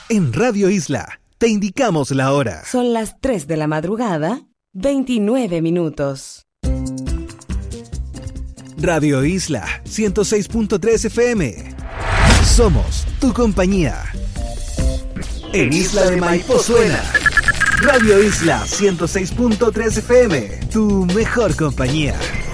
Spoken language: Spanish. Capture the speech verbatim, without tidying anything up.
En Radio Isla, te indicamos la hora. Son las tres de la madrugada, veintinueve minutos. Radio Isla, ciento seis punto tres F M. Somos tu compañía. En Isla de Maipo suena Radio Isla ciento seis punto tres F M, tu mejor compañía.